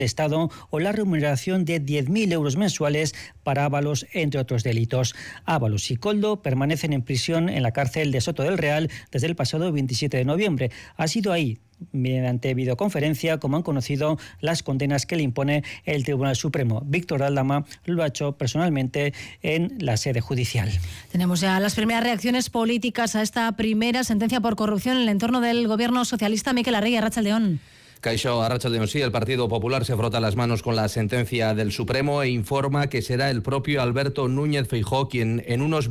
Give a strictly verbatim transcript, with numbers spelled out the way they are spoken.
Estado o la remuneración de diez mil euros mensuales para Ábalos, entre otros delitos. Ábalos y Koldo permanecen en prisión en la cárcel de Soto del Real desde el pasado veintisiete de noviembre. Ha sido ahí, mediante videoconferencia, como han conocido las condenas que le impone el Tribunal Supremo. Víctor Aldama lo ha hecho personalmente en la sede judicial. Tenemos ya las primeras reacciones políticas a esta primera sentencia por corrupción en el entorno del gobierno socialista. Mikel Arregi, Arratsaldeon. Caixo, Arratsaldeon, sí, el Partido Popular se frota las manos con la sentencia del Supremo e informa que será el propio Alberto Núñez Feijóo quien en unos